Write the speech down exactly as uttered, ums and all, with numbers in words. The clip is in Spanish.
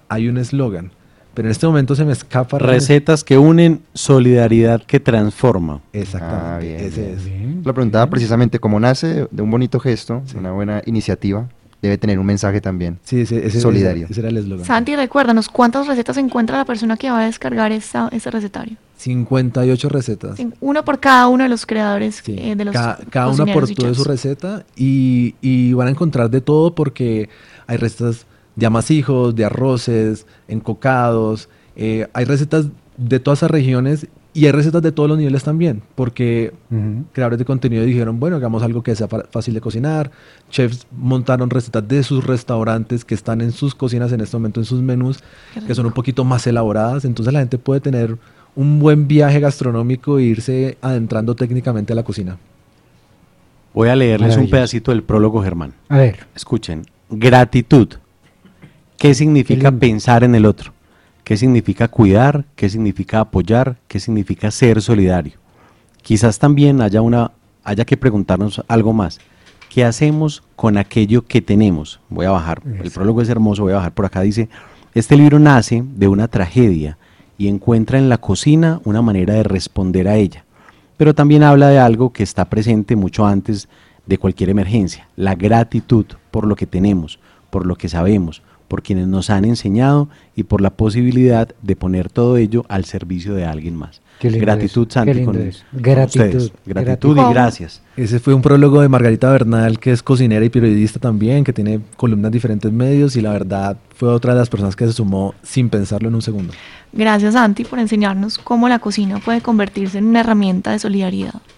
hay un eslogan, pero en este momento se me escapa. Recetas que unen, solidaridad que transforma. Exactamente, Ah, bien, ese bien. es. Bien, Lo preguntaba bien. precisamente cómo nace de un bonito gesto, Sí. una buena iniciativa, debe tener un mensaje también. Sí, ese, ese, Solidario. Ese, ese era el eslogan. Santi, recuérdanos, ¿cuántas recetas encuentra la persona que va a descargar esta, este recetario? cincuenta y ocho recetas. Cin- Uno por cada uno de los creadores Sí. eh, de los Ca- cada una cocineros y aportó de su chefs. receta y, y van a encontrar de todo porque hay recetas de amasijos, de arroces, encocados, eh, hay recetas de todas esas regiones y hay recetas de todos los niveles también, porque Ujú. creadores de contenido dijeron, bueno, hagamos algo que sea fa- fácil de cocinar, chefs montaron recetas de sus restaurantes que están en sus cocinas en este momento, en sus menús, Qué que son un rico. poquito más elaboradas, entonces la gente puede tener un buen viaje gastronómico e irse adentrando técnicamente a la cocina. Voy a leerles un Maravilloso. pedacito del prólogo, Germán. A ver, Escuchen, gratitud. ¿Qué significa Qué lindo. pensar en el otro? ¿Qué significa cuidar? ¿Qué significa apoyar? ¿Qué significa ser solidario? Quizás también haya, una, haya que preguntarnos algo más. ¿Qué hacemos con aquello que tenemos? Voy a bajar, el Eso. prólogo es hermoso, voy a bajar por acá. Dice, este libro nace de una tragedia y encuentra en la cocina una manera de responder a ella. Pero también habla de algo que está presente mucho antes de cualquier emergencia, la gratitud por lo que tenemos, por lo que sabemos, por quienes nos han enseñado y por la posibilidad de poner todo ello al servicio de alguien más. Qué lindo Gratitud, eso, Santi, qué lindo con, eso. con Gratitud, ustedes. Gratitud gratitud. y gracias. Ese fue un prólogo de Margarita Bernal, que es cocinera y periodista también, que tiene columnas en diferentes medios y la verdad fue otra de las personas que se sumó sin pensarlo en un segundo. Gracias, Santi, por enseñarnos cómo la cocina puede convertirse en una herramienta de solidaridad.